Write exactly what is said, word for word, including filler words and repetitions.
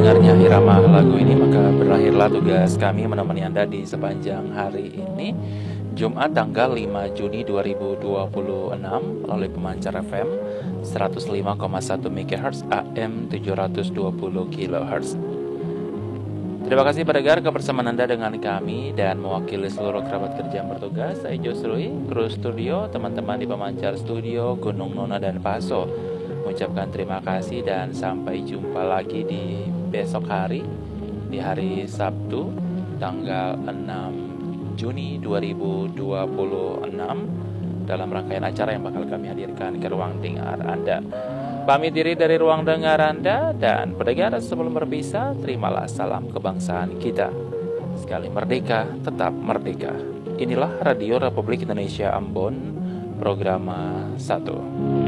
mendengarnya irama lagu ini, maka berakhirlah tugas kami menemani Anda di sepanjang hari ini, Jumat tanggal lima Juni dua ribu dua puluh enam, melalui pemancar F M seratus lima koma satu MHz, A M tujuh ratus dua puluh kilohertz. Terima kasih pendengar kebersamaan Anda dengan kami, dan mewakili seluruh kerabat kerja yang bertugas, saya Josrui, kru studio, teman-teman di pemancar studio, Gunung Nona dan Paso, mengucapkan terima kasih dan sampai jumpa lagi di besok hari, di hari Sabtu tanggal enam Juni dua ribu dua puluh enam, dalam rangkaian acara yang bakal kami hadirkan ke ruang dengar Anda. Pamit diri dari ruang dengar Anda, dan pendengar sebelum berpisah, terimalah salam kebangsaan kita. Sekali merdeka, tetap merdeka. Inilah Radio Republik Indonesia Ambon, Programa satu.